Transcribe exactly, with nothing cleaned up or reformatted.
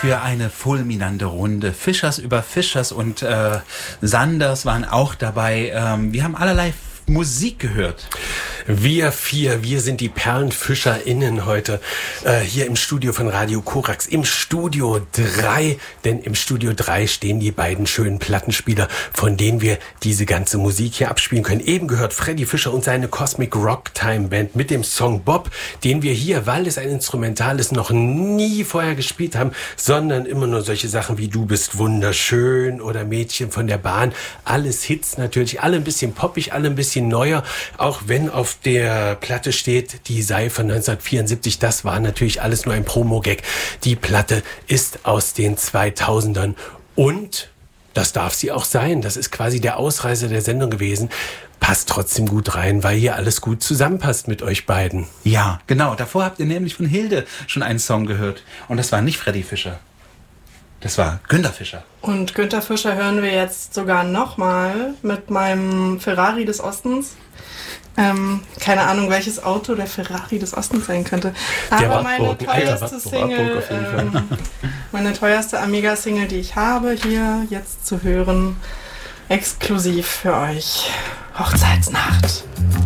für eine fulminante Runde. Fischers über Fischers und äh, Sanders waren auch dabei. Ähm, wir haben allerlei Musik gehört. Wir vier, wir sind die PerlenfischerInnen heute äh, hier im Studio von Radio Korax, im Studio drei, denn im Studio drei stehen die beiden schönen Plattenspieler, von denen wir diese ganze Musik hier abspielen können. Eben gehört Freddy Fischer und seine Cosmic Rock Time Band mit dem Song Bob, den wir hier, weil es ein Instrumental ist, noch nie vorher gespielt haben, sondern immer nur solche Sachen wie Du bist wunderschön oder Mädchen von der Bahn. Alles Hits natürlich, alle ein bisschen poppig, alle ein bisschen neuer, auch wenn auf der Platte steht, die sei von neunzehnhundertvierundsiebzig. Das war natürlich alles nur ein Promo-Gag. Die Platte ist aus den zweitausendern und das darf sie auch sein. Das ist quasi der Ausreißer der Sendung gewesen. Passt trotzdem gut rein, weil hier alles gut zusammenpasst mit euch beiden. Ja, genau. Davor habt ihr nämlich von Hilde schon einen Song gehört. Und das war nicht Freddy Fischer. Das war Günter Fischer. Und Günter Fischer hören wir jetzt sogar nochmal mit meinem Ferrari des Ostens. Ähm, keine Ahnung, welches Auto der Ferrari des Ostens sein könnte. Aber meine teuerste Single, ähm, meine teuerste Amiga-Single, die ich habe, hier jetzt zu hören, exklusiv für euch. Hochzeitsnacht.